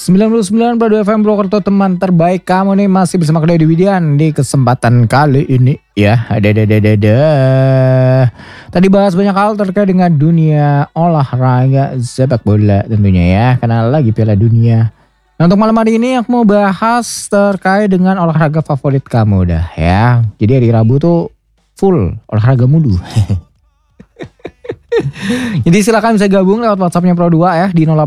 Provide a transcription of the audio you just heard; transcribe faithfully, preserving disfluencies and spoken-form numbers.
sembilan puluh sembilan koma dua F M Purwokerto, teman terbaik kamu nih, masih bersama Dede Widian di kesempatan kali ini ya. Ada ada ada ada. Tadi bahas banyak hal terkait dengan dunia olahraga sepak bola tentunya ya, karena lagi Piala Dunia. Nah, untuk malam hari ini aku mau bahas terkait dengan olahraga favorit kamu dah ya. Jadi hari Rabu tuh full olahraga mulu. Jadi silakan bisa gabung lewat WhatsAppnya Pro dua ya di nol